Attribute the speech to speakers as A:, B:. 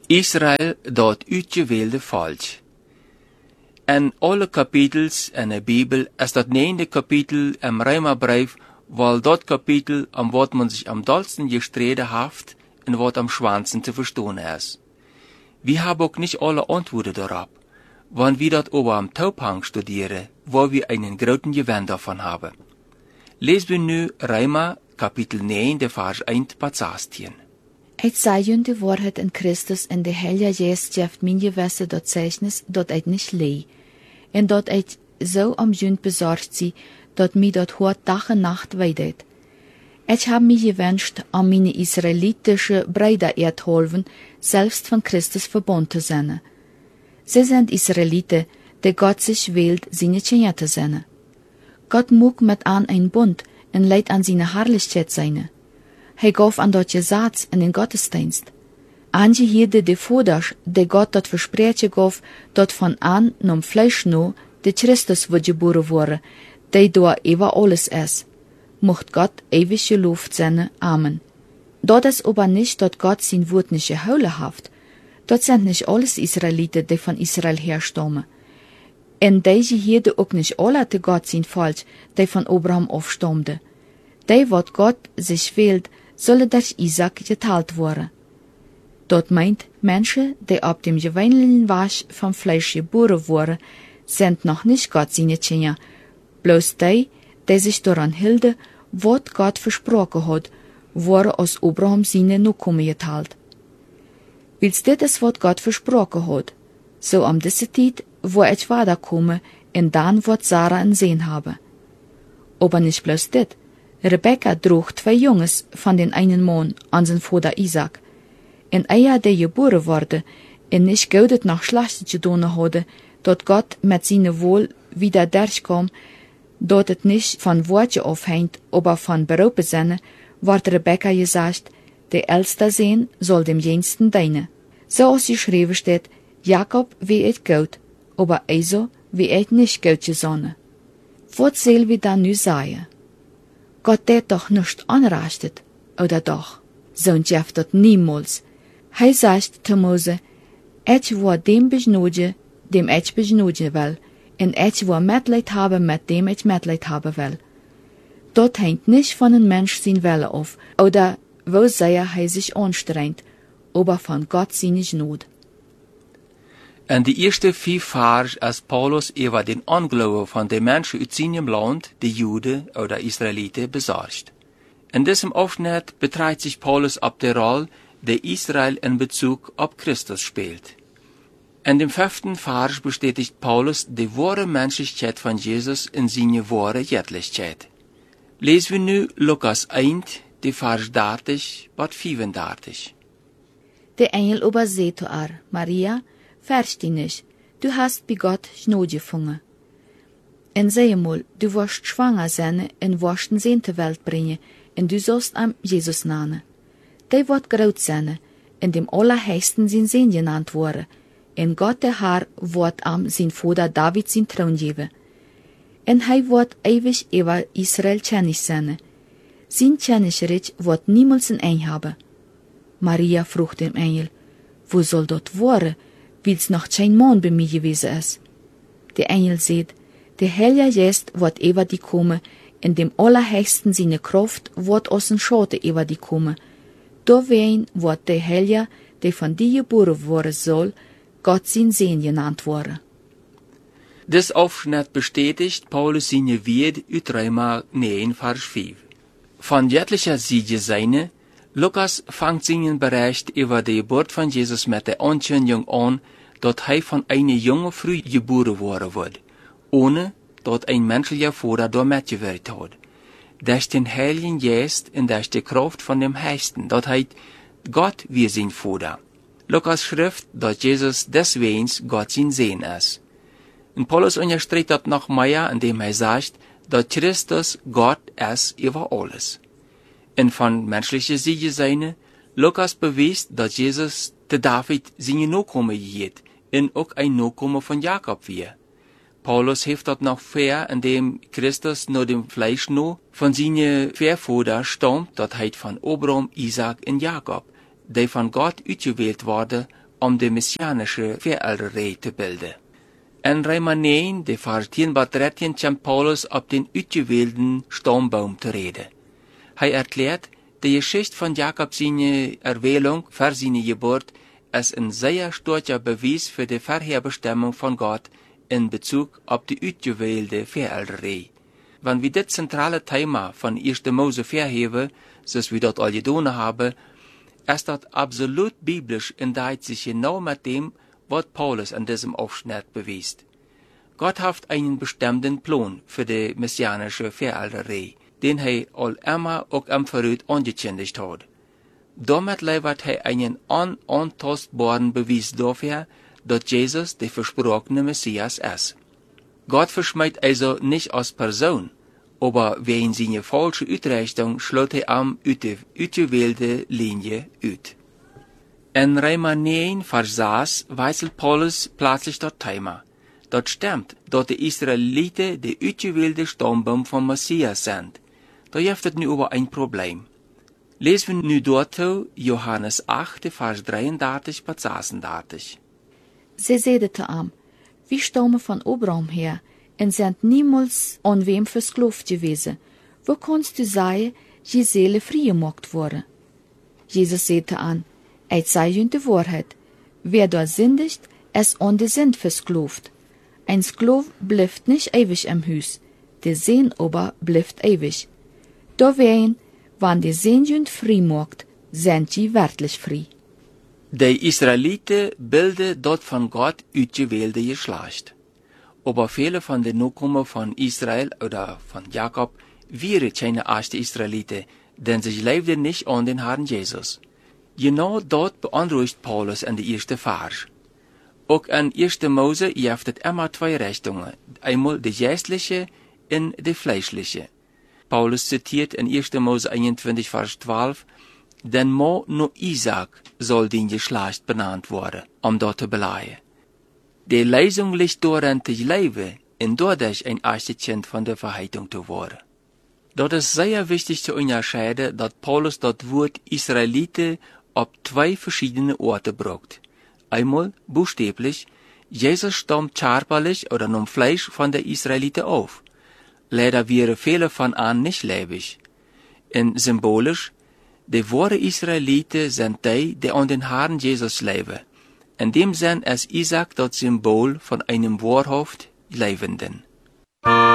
A: Israel, dat uitgewählte Volk. En alle kapitels in de Bibel is dat 9e kapitel im Römerbrief, weil dat kapitel am wat man sich am dollsten gestreden haft und wat am schwansten zu verstehen ist. Wir haben auch nicht alle Antworten darauf. Wenn wir dat aber am Tauphang studieren, wo wir einen großen Gewinn davon haben. Lesen wir nu Römer kapitel 9, de vers 1 bis 16.
B: Het zei de waarheid in Christus en de Heilige Geest geeft mijn gewisse dat zeichnis dat het niet lee. En dat het zo om junt bezorgd zie, dat mij dat hoort dag en nacht weidet. Ik heb mij gewünscht, om mijn israelitische Brüder erdholven, selbst van Christus verbunden te zijn. Sie sind Israeliten, die Gott sich wählt, seine Kinder zu sein. Gott mag mit an ein Bund und leidt an seine Herrlichkeit seine. Hij gaf an dat Gesetz in den Gottesdienst. Angehierde de Voders, de Gott dat Versprechen gaf, dat von an nom Fleisch no, de Christus wird geboren worden, de door über alles is. Mocht Gott ewig geloofd zijn. Amen. Dat is aber nicht, dat Gott sein Wort nicht gehouden haft. Dat sind nicht alles Israeliten, die von Israel herstammen. En deze hielden ook nicht alle te Gott sein Volk, die von Abraham afstamden. Die, wat Gott sich wählt, sollen durch Isaac geteilt worden. Dat meint, Menschen, die ab dem gewöhnlichen Wasch vom Fleisch geboren wurden, sind noch nicht Gott seine Kinder, bloß die sich daran hielten, wat Gott versprochen hat, wurden aus Abraham seine Nachkommen geteilt. Wils dit is wat Gott versprochen hat, so am diese Zeit, wo ich weiterkomme, und dann wird Sarah ein Sehen haben. Aber nicht bloß dit. Rebekka droeg 2 Jungs von den einen Mann an sein Vater Isaac. En eia die geboren worden, en nicht goudet nach Schlacht gedonen hadden, dat Gott mit seine Wohl wieder durchkam, dat het nicht von Wortje aufhängt, aber von Beroepen zijn, wordt Rebekka gesagt, der älteste Sohn soll dem jüngsten dienen. So als geschrieben steht, Jakob wie het Gott, aber Esau wie het nicht Gott gesonnen. Was soll wir dann nu sagen? Gott hat doch nicht anrechtet, oder doch? So schafft das niemals. Hij sagt zu Mose, ich will dem besnoedigen, dem ich besnoedigen will, en ich will Mitleid haben mit dem ich Mitleid haben will. Dat hängt nicht von einem Mensch sein Wille auf, oder wo sehr hij sich anstrengt, aber von Gott seine Gnade.
A: En de eerste 5 vers als Paulus über den Unglauben von den Menschen uit seinem Land, die Juden oder Israeliten, besorgt. In diesem Aufschnitt betreibt sich Paulus auf die Rolle, die Israel in Bezug auf Christus spielt. In dem 5. Vers bestätigt Paulus die wahre Menschlichkeit von Jesus in seine wahre Göttlichkeit. Lesen wir nu Lukas 1, die Vers 30 bis 35.
B: Der Engel aber sagt zu ihr, Maria, fürcht dich nicht, du hast bei Gott Gnade gefunden. En seh mal, du wirst schwanger sein und wirst einen Sohn zur Welt bringen, und du sollst am Jesus nennen. Der wird groß sein, in dem Allerhöchsten sein Sohn genannt worden, und Gott der Herr wird am sein Vater David sein Thron geben. Und er wird ewig über Israel König sein. Sein Königreich wird niemals ein Ende haben. Maria fragt dem Engel, wo soll dort werden, weil's noch kein Mann bei mir gewesen ist? Der Engel sagt, der Heilige Geist wird über die kommen, in dem Allerhöchsten seine Kraft wird aus dem Schatten über die kommen. Dawein wird der Heilige, der von dir geboren worden soll, Gott sein Sohn genannt worden.
A: Das Aufschnitt bestätigt Paulus seine Werde uit Römer 9, Vers 5. Von göttlicher Siege seine, Lukas fängt seinen Bericht über die Geburt von Jesus mit der Ankündigung an, dass er von einer jungen Frau geboren worden wird, ohne dass ein menschlicher Vater da mitgewirkt hat. Durch den Heiligen Geist und durch die Kraft von dem Höchsten, dass Gott wie sein Vater. Lukas schrift, dass Jesus deswegen Gott sein Sohn ist. Und Paulus unterstreicht das noch mehr, indem er sagt, dass Christus Gott ist über alles. Und von menschlicher Siege seine, Lukas beweist, dass Jesus der David seine Nachkommen hielt und auch ein Nachkomme von Jakob war. Paulus heeft dat noch fair, indem Christus nur dem Fleisch noch von seinen Vorvätern stammt, dat heit von Abraham, Isaac und Jakob, die von Gott ausgewählt worden, de messianische Verälderei te bilden. En Römer 9, de vers 10 bis 13, komt Paulus op den uitgewählten Stammbaum te reden. Hij erklärt, de Geschichte von Jakob seine Erwählung für seine Geburt ist ein sehr starker Beweis für die Vorherbestimmung von Gott in Bezug auf die uitgewählte Verälderei. Wenn wir das zentrale Thema von 1. Mose verheben, so wie dort all getan haben, ist das absolut biblisch und deckt sich genau mit dem, was Paulus in diesem Aufschnitt beweist. Gott hat einen bestimmten Plan für die messianische Verälderei, den er all immer auch am Verrät angekündigt hat. Damit liefert er einen unantastbaren Beweis dafür, dass Jesus der versprochene Messias ist. Gott verschmäht also nicht als Person, aber wegen seiner falschen Ausrichtung schlägt er am uitgewählte Linie uit. In Römer 9, Vers 6 weist Paulus plötzlich das Thema. Dort stimmt, dass die Israeliten der uitgewählte Stammbaum von Messias sind. Da gibt es nu aber ein Problem. Lesen wir nu dort Johannes 8, Vers 33 bis 36.
B: Sie sedete am, wie stammen von Abraham her, und sind niemals an wem versklavt gewesen. Wo kannst du sagen, je Seele frei gemacht worden? Jesus sagte an, ich sei jünd die Wahrheit. Wer dort sündigt, ist an die Sünd versklavt. Ein Sklav bleibt nicht ewig im Haus, der Sehn aber bleibt ewig. Da wein, wann die Sehn jünd frei macht, sind sie wirklich frei.
A: Die Israeliten bilden dort von Gott uitgewählte Geschlecht. Aber viele von den Nachkommen von Israel oder von Jakob wären keine echten Israeliten, denn sie lebten nicht an den Herrn Jesus. Genau dort beunruhigt Paulus in der ersten Vers. Auch in 1. Mose gibt es immer zwei Richtungen, einmal die geistliche und die fleischliche. Paulus zitiert in 1. Mose 21, Vers 12, denn mo no Isaac soll den Geschlecht benannt worden, dort zu beleihen. Die Lesung liegt darin zu leben und dadurch ein echtes Kind von der Verheißung zu werden. Dort ist sehr wichtig zu unterscheiden, dass Paulus das Wort Israelite auf zwei verschiedene Orte braucht. Einmal buchstäblich, Jesus stammt körperlich oder nun Fleisch von der Israelite auf. Leider wären viele von an nicht lebendig. Und symbolisch, die wahren Israelite sind die an den Herrn Jesus leben. In dem Sinn ist Isaac das Symbol von einem wahrhaft Lebenden.